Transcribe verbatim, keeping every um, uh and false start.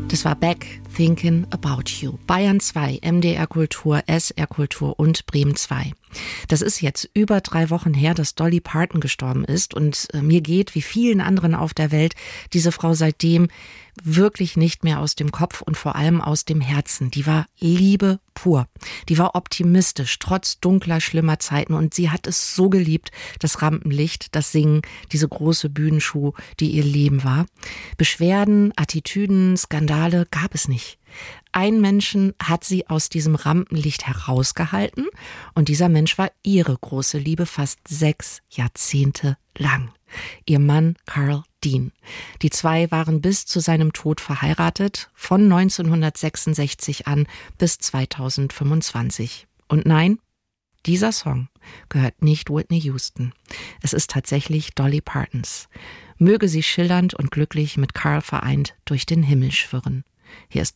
Das war Back Thinking About You. Bayern zwei, M D R Kultur, S R Kultur und Bremen zwei. Das ist jetzt über drei Wochen her, dass Dolly Parton gestorben ist. Und äh, mir geht, wie vielen anderen auf der Welt, diese Frau seitdem wirklich nicht mehr aus dem Kopf und vor allem aus dem Herzen. Die war Liebe pur. Die war optimistisch, trotz dunkler, schlimmer Zeiten. Und sie hat es so geliebt, das Rampenlicht, das Singen, diese große Bühnenshow, die ihr Leben war. Beschwerden, Attitüden, Skandale gab es nicht. Ein Menschen hat sie aus diesem Rampenlicht herausgehalten und dieser Mensch war ihre große Liebe fast sechs Jahrzehnte lang. Ihr Mann Carl Dean. Die zwei waren bis zu seinem Tod verheiratet, von neunzehnhundertsechsundsechzig an bis zweitausendfünfundzwanzig. Und nein, dieser Song gehört nicht Whitney Houston. Es ist tatsächlich Dolly Partons. Möge sie schillernd und glücklich mit Carl vereint durch den Himmel schwirren. Hier ist